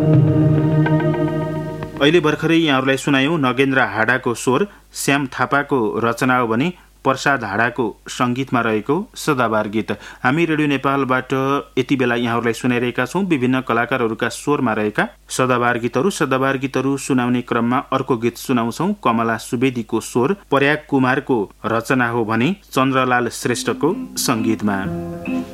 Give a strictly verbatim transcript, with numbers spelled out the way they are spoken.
अहिले भर्खरै यहाँहरूलाई सुनायौं नगेन्द्र हाडाको स्वर श्याम थापाको रचना हो भने प्रसाद हाडाको संगीतमा रहेको सदाबार गीत। हामी रेडियो नेपालबाट यति बेला यहाँहरूलाई सुनाइरहेका छौं विभिन्न कलाकारहरूका स्वरमा रहेका सदाबार गीतहरू। सदाबार गीतहरू सुनाउने क्रममा अर्को गीत सुनाउँछौं कमला सुवेदीको स्वर, पर्याग कुमारको रचना हो भने चन्द्रलाल श्रेष्ठको संगीतमा।